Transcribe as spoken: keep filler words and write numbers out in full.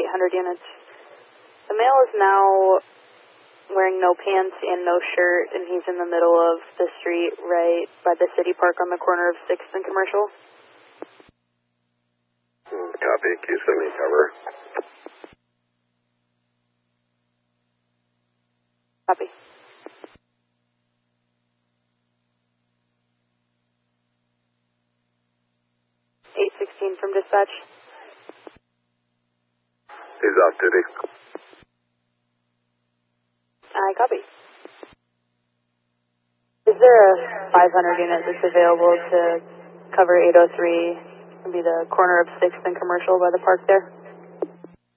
eight hundred units. The male is now wearing no pants and no shirt, and he's in the middle of the street right by the city park on the corner of sixth and Commercial. Copy. Can you send me cover? Copy. eight sixteen from dispatch. He's off duty. I copy. Is there a five hundred unit that's available to cover eight oh three? It'll be the corner of sixth and Commercial by the park there.